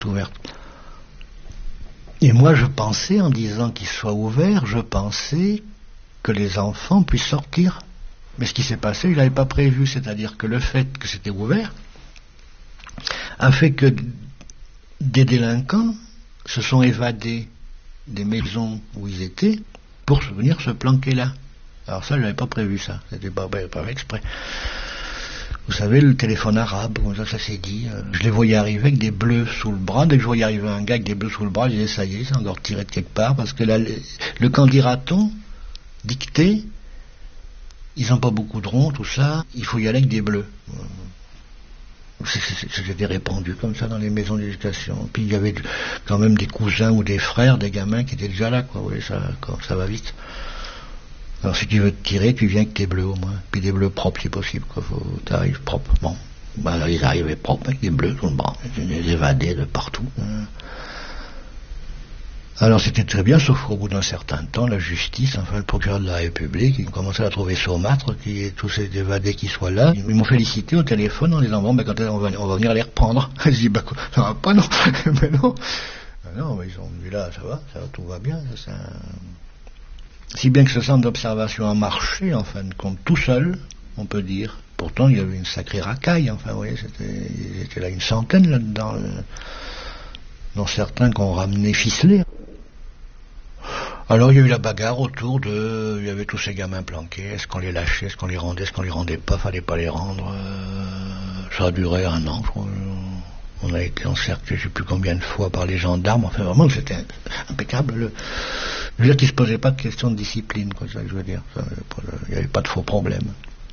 ouverte. Et moi, je pensais, en disant qu'il soit ouvert, je pensais que les enfants puissent sortir. Mais ce qui s'est passé, je ne l'avais pas prévu, c'est-à-dire que le fait que c'était ouvert a fait que des délinquants se sont évadés des maisons où ils étaient pour venir se planquer là. Alors ça, je n'avais pas prévu ça, c'était pas exprès. Vous savez, le téléphone arabe, comme ça s'est dit. Je les voyais arriver avec des bleus sous le bras. Dès que je voyais arriver un gars avec des bleus sous le bras, je disais, ça y est, c'est encore tiré de quelque part. Parce que là, le candidaton dicté, ils n'ont pas beaucoup de ronds, tout ça, il faut y aller avec des bleus. C'était répandu comme ça dans les maisons d'éducation. Puis il y avait quand même des cousins ou des frères, des gamins qui étaient déjà là, quoi. Oui, ça va vite. Alors si tu veux te tirer, tu viens avec tes bleus au moins. Puis des bleus propres si possible, quoi. T'arrives propre. Bon. Ben, ils arrivaient propres avec des bleus sur le bras. Ils évadés de partout. Alors c'était très bien, sauf qu'au bout d'un certain temps, la justice, enfin le procureur de la République, ils commençaient à trouver saumâtre, qu'il y ait tous ces évadés qui soient là. Ils m'ont félicité au téléphone en disant, bon, ben quand on va venir les reprendre. Je dis, bah quoi, ça va pas, non. Mais non. Non, mais ils ont vu là, ça va, tout va bien. Si bien que ce centre d'observation a marché, en fin de compte, tout seul, on peut dire. Pourtant, il y avait une sacrée racaille, enfin, vous voyez, ils étaient là une centaine là-dedans, dont certains qu'on ramenait ficelés. Alors, il y a eu la bagarre il y avait tous ces gamins planqués, est-ce qu'on les lâchait, est-ce qu'on les rendait pas, fallait pas les rendre, ça a duré 1 an, je crois. On a été encerclés, je ne sais plus combien de fois, par les gendarmes. Enfin, vraiment, c'était impeccable. Je veux dire qu'il ne se posait pas de question de discipline, quoi, c'est ça que je veux dire. Il n'y avait pas de faux problèmes.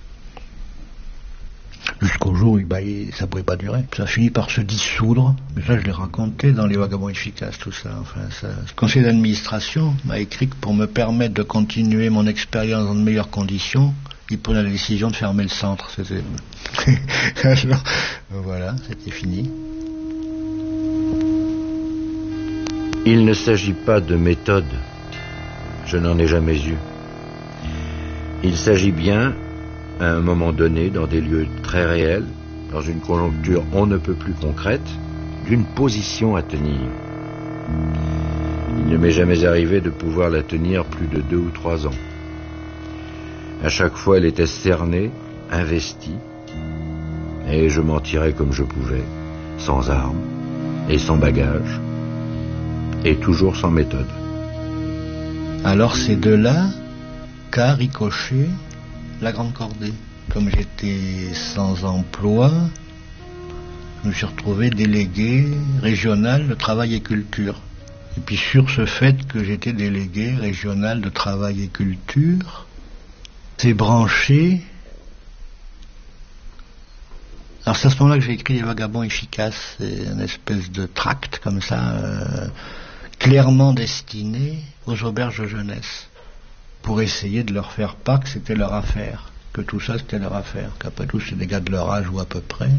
Jusqu'au jour où ça ne pouvait pas durer. Ça a fini par se dissoudre. Mais ça, je l'ai raconté dans Les Vagabonds Efficaces, tout ça. Enfin, le conseil d'administration m'a écrit que pour me permettre de continuer mon expérience dans de meilleures conditions, il prenait la décision de fermer le centre. Alors, voilà, c'était fini. Il ne s'agit pas de méthode. Je n'en ai jamais eu. Il s'agit bien, à un moment donné, dans des lieux très réels, dans une conjoncture on ne peut plus concrète, d'une position à tenir. Il ne m'est jamais arrivé de pouvoir la tenir plus de 2 ou 3 ans. À chaque fois, elle était cernée, investie, et je m'en tirais comme je pouvais, sans armes et sans bagages, et toujours sans méthode. Alors c'est de là qu'a ricoché la Grande Cordée. Comme j'étais sans emploi, je me suis retrouvé délégué régional de travail et culture. Et puis sur ce fait que j'étais délégué régional de travail et culture, c'est branché. Alors c'est à ce moment-là que j'ai écrit Les Vagabonds Efficaces, c'est une espèce de tract comme ça, clairement destiné aux auberges de jeunesse, pour essayer de leur faire part que c'était leur affaire, que tout ça c'était leur affaire, qu'après tout c'est des gars de leur âge ou à peu près.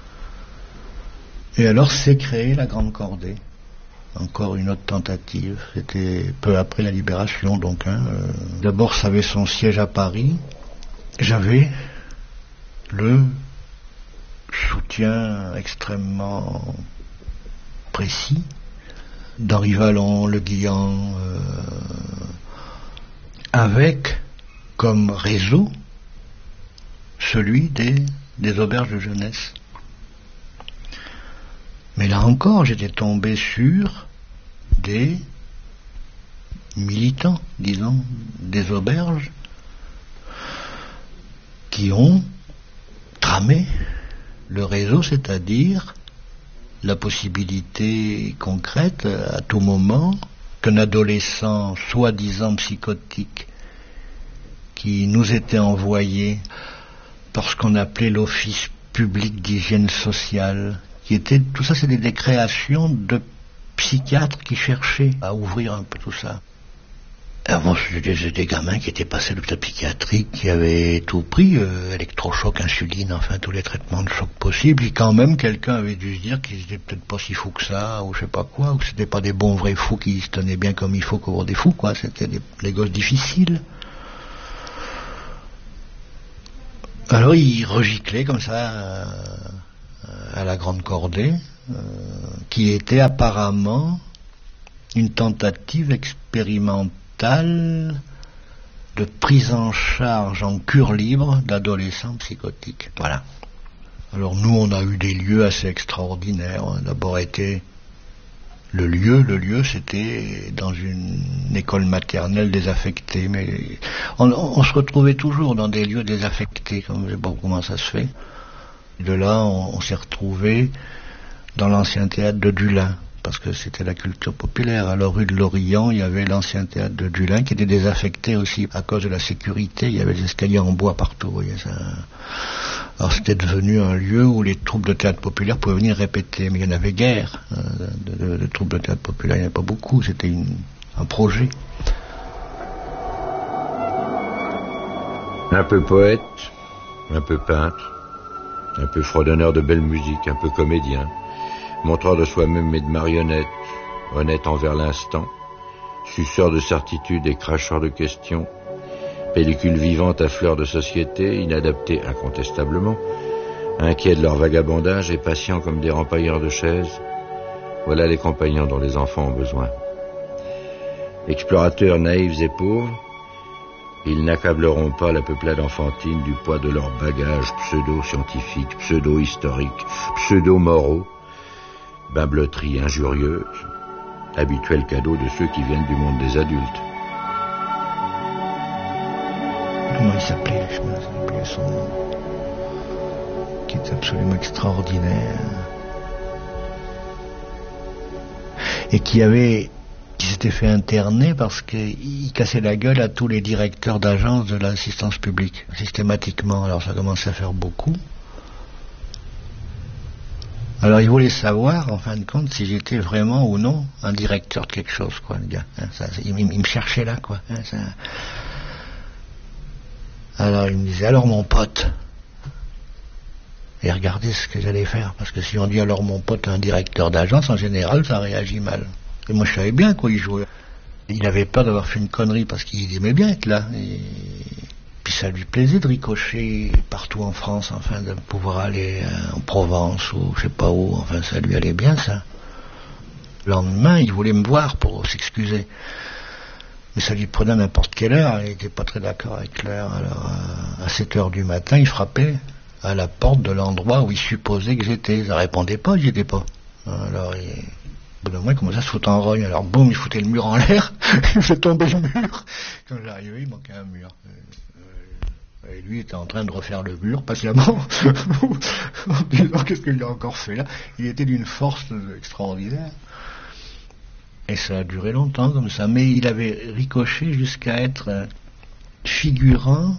Et alors s'est créée la Grande Cordée. Encore une autre tentative, c'était peu après la libération donc. D'abord ça avait son siège à Paris, j'avais le soutien extrêmement précis d'Henri Vallon, Le Guillan, avec comme réseau celui des auberges de jeunesse. Mais là encore, j'étais tombé sur des militants, disons, des auberges, qui ont tramé le réseau, c'est-à-dire la possibilité concrète à tout moment qu'un adolescent soi-disant psychotique qui nous était envoyé par ce qu'on appelait l'Office public d'hygiène sociale, tout ça c'est des créations de psychiatres qui cherchaient à ouvrir un peu tout ça. Avant, c'était des gamins qui étaient passés à l'hôpital psychiatrique, qui avaient tout pris, électrochoc, insuline, enfin tous les traitements de choc possibles, et quand même quelqu'un avait dû se dire qu'ils étaient peut-être pas si fous que ça, ou je sais pas quoi, ou que c'était pas des bons vrais fous qui se tenaient bien comme il faut pour des fous, quoi, c'était des gosses difficiles. Alors ils regiclaient comme ça à la Grande Cordée, qui était apparemment une tentative expérimentale de prise en charge en cure libre d'adolescents psychotiques. Voilà. Alors nous, on a eu des lieux assez extraordinaires. On a d'abord été... Le lieu, c'était dans une école maternelle désaffectée. Mais on se retrouvait toujours dans des lieux désaffectés, comme je sais pas comment ça se fait. De là, on s'est retrouvé dans l'ancien théâtre de Dulin, parce que c'était la culture populaire. À la rue de l'Orient, il y avait l'ancien théâtre de Dulin qui était désaffecté aussi à cause de la sécurité. Il y avait des escaliers en bois partout, vous voyez ça. Alors c'était devenu un lieu où les troupes de théâtre populaire pouvaient venir répéter, mais il y en avait guère de troupes de théâtre populaire, il n'y en avait pas beaucoup, c'était un projet. Un peu poète, un peu peintre, un peu fredonneur de belle musique, un peu comédien, montreur de soi-même mais de marionnette, honnête envers l'instant, suceur de certitude et cracheur de questions, pellicule vivante à fleur de société, inadapté incontestablement, inquiet de leur vagabondage et patient comme des rempailleurs de chaises. Voilà les compagnons dont les enfants ont besoin. Explorateurs naïfs et pauvres, ils n'accableront pas la peuplade enfantine du poids de leurs bagages pseudo-scientifiques, pseudo-historiques, pseudo-moraux, bimbeloterie injurieuse, habituel cadeau de ceux qui viennent du monde des adultes. Comment il s'appelait, je me rappelle son nom, qui est absolument extraordinaire, et qui s'était fait interner parce qu'il cassait la gueule à tous les directeurs d'agences de l'assistance publique, systématiquement. Alors ça commençait à faire beaucoup. Alors il voulait savoir, en fin de compte, si j'étais vraiment ou non un directeur de quelque chose, quoi, le gars. Il me cherchait là, quoi. Alors il me disait, alors mon pote, et regardez ce que j'allais faire, parce que si on dit alors mon pote un directeur d'agence, en général ça réagit mal. Et moi je savais bien quoi il jouait. Il avait peur d'avoir fait une connerie parce qu'il aimait bien être là. Et puis ça lui plaisait de ricocher partout en France, enfin de pouvoir aller en Provence ou je sais pas où, enfin ça lui allait bien ça. Le lendemain il voulait me voir pour s'excuser. Mais ça lui prenait à n'importe quelle heure, il n'était pas très d'accord avec l'heure. Alors à 7h du matin, il frappait à la porte de l'endroit où il supposait que j'étais. Je ne répondais pas, j'y étais pas. Alors au bout d'un moment, il commençait à se foutre en rogne. Alors boum, il foutait le mur en l'air, il faisait tomber le mur. Quand j'arrivais, il manquait un mur. Et lui était en train de refaire le mur patiemment, en disant qu'est-ce qu'il a encore fait là. Il était d'une force extraordinaire. Et ça a duré longtemps comme ça, mais il avait ricoché jusqu'à être figurant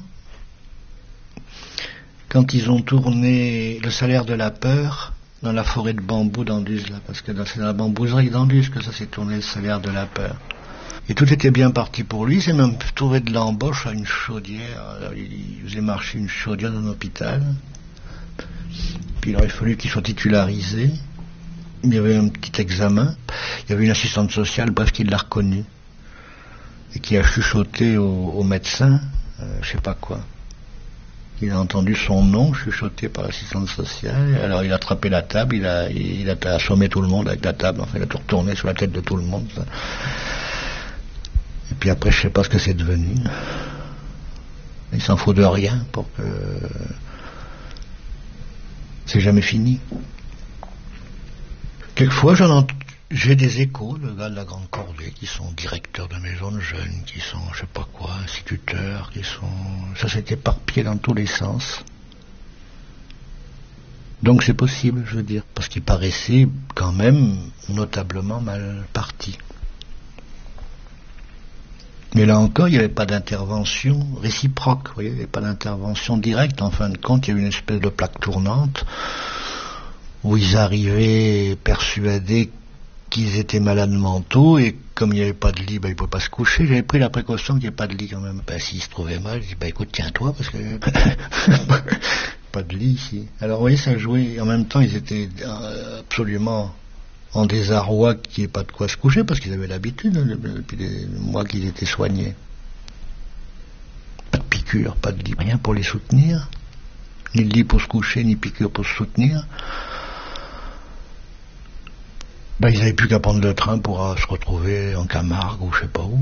quand ils ont tourné Le salaire de la peur dans la forêt de bambou d'Anduze, là, parce que c'est dans la bambouserie d'Anduze que ça s'est tourné, Le salaire de la peur. Et tout était bien parti pour lui, il s'est même trouvé de l'embauche à une chaudière, alors, il faisait marcher une chaudière dans un hôpital, puis il aurait fallu qu'il soit titularisé. Il y avait un petit examen, il y avait une assistante sociale, bref, qui l'a reconnu, et qui a chuchoté au médecin, je sais pas quoi. Il a entendu son nom chuchoté par l'assistante sociale, alors il a attrapé la table, il a assommé tout le monde avec la table, enfin il a tout retourné sur la tête de tout le monde. Ça. Et puis après, je sais pas ce que c'est devenu. Il s'en faut de rien pour que... C'est jamais fini. Quelquefois, j'ai des échos de gars de la Grande Cordée qui sont directeurs de maisons de jeunes, qui sont, je sais pas quoi, instituteurs, qui sont... Ça s'est éparpillé dans tous les sens. Donc c'est possible, je veux dire, parce qu'il paraissait quand même notablement mal parti. Mais là encore, il n'y avait pas d'intervention réciproque, vous voyez, il n'y avait pas d'intervention directe. En fin de compte, il y avait une espèce de plaque tournante où ils arrivaient persuadés qu'ils étaient malades mentaux, et comme il n'y avait pas de lit, ils ne pouvaient pas se coucher. J'avais pris la précaution qu'il n'y ait pas de lit quand même. S'ils se trouvaient mal, je dis, écoute, tiens-toi, parce que pas de lit ici. Alors vous voyez, ça jouait, en même temps, ils étaient absolument en désarroi qu'il n'y ait pas de quoi se coucher, parce qu'ils avaient l'habitude, depuis des mois qu'ils étaient soignés. Pas de piqûre, pas de lit, rien pour les soutenir, ni de lit pour se coucher, ni piqûre pour se soutenir. Ben, ils n'avaient plus qu'à prendre le train pour se retrouver en Camargue ou je sais pas où.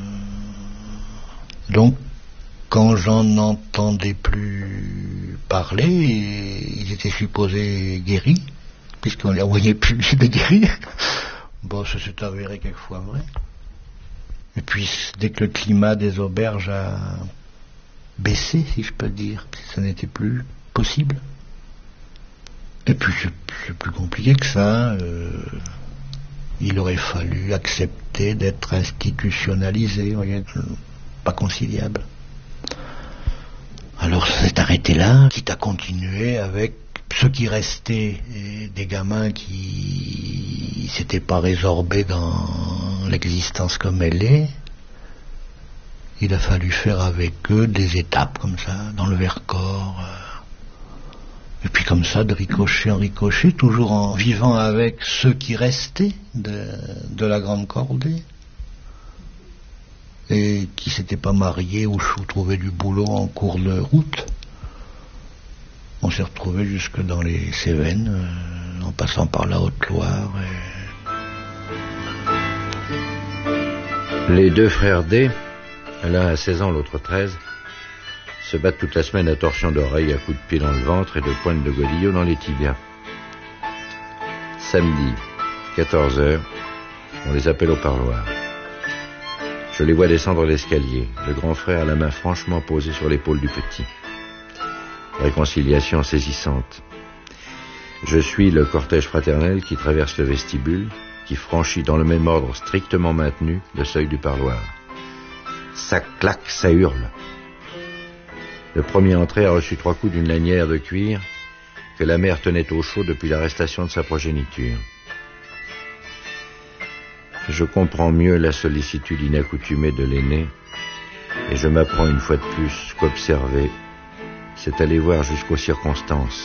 Donc, quand j'en entendais plus parler, ils étaient supposés guéris, puisqu'on les voyait plus de guérir. Bon, ça s'est avéré quelquefois vrai. Et puis, dès que le climat des auberges a baissé, si je peux dire, ça n'était plus possible. Et puis, c'est plus compliqué que ça. Il aurait fallu accepter d'être institutionnalisé, voyez, pas conciliable. Alors ça s'est arrêté là, quitte à continuer avec ceux qui restaient, des gamins qui s'étaient pas résorbés dans l'existence comme elle est. Il a fallu faire avec eux des étapes comme ça, dans le Vercors. Et puis comme ça, de ricochet en ricochet, toujours en vivant avec ceux qui restaient de la Grande Cordée. Et qui s'étaient pas mariés ou trouvaient du boulot en cours de route. On s'est retrouvés jusque dans les Cévennes, en passant par la Haute-Loire. Les deux frères D, l'un a 16 ans, l'autre 13, se battent toute la semaine à torsion d'oreille, à coups de pied dans le ventre et de pointe de godillot dans les tibias. Samedi, 14h, on les appelle au parloir. Je les vois descendre l'escalier, le grand frère à la main franchement posée sur l'épaule du petit. Réconciliation saisissante. Je suis le cortège fraternel qui traverse le vestibule, qui franchit dans le même ordre strictement maintenu le seuil du parloir. Ça claque, ça hurle. Le premier entré a reçu 3 coups d'une lanière de cuir que la mère tenait au chaud depuis l'arrestation de sa progéniture. Je comprends mieux la sollicitude inaccoutumée de l'aîné et je m'apprends une fois de plus qu'observer, c'est aller voir jusqu'aux circonstances.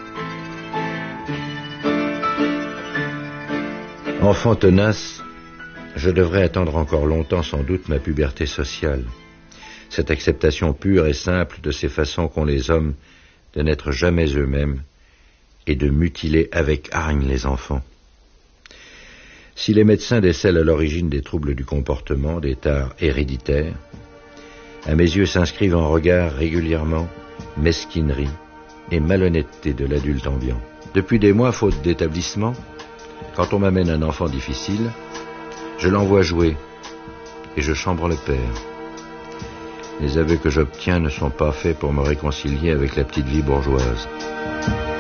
Enfant tenace, je devrais attendre encore longtemps sans doute ma puberté sociale, cette acceptation pure et simple de ces façons qu'ont les hommes de n'être jamais eux-mêmes et de mutiler avec hargne les enfants. Si les médecins décèlent à l'origine des troubles du comportement, des tares héréditaires, à mes yeux s'inscrivent en regard régulièrement mesquinerie et malhonnêteté de l'adulte ambiant. Depuis des mois, faute d'établissement, quand on m'amène un enfant difficile, je l'envoie jouer et je chambre le père. Les aveux que j'obtiens ne sont pas faits pour me réconcilier avec la petite vie bourgeoise.